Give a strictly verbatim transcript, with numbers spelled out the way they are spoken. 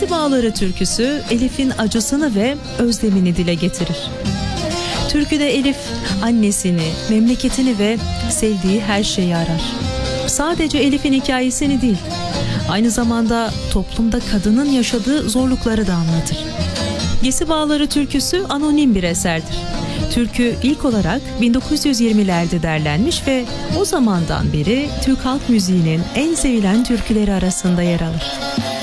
Gesi Bağları türküsü Elif'in acısını ve özlemini dile getirir. Türküde Elif annesini, memleketini ve sevdiği her şeyi arar. Sadece Elif'in hikayesini değil, aynı zamanda toplumda kadının yaşadığı zorlukları da anlatır. Gesi Bağları türküsü anonim bir eserdir. Türkü ilk olarak bin dokuz yüz yirmilerde derlenmiş ve o zamandan beri Türk halk müziğinin en sevilen türküleri arasında yer alır.